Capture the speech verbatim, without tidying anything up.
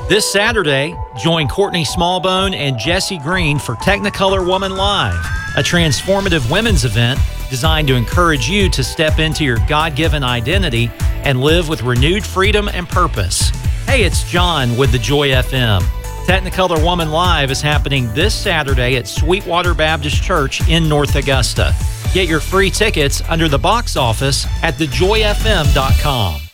This Saturday, join Courtney Smallbone and Jesse Green for Technicolor Woman Live, a transformative women's event designed to encourage you to step into your God-given identity and live with renewed freedom and purpose. Hey, it's John with the Joy F M. Technicolor Woman Live is happening this Saturday at Sweetwater Baptist Church in North Augusta. Get your free tickets under the box office at the joy f m dot com.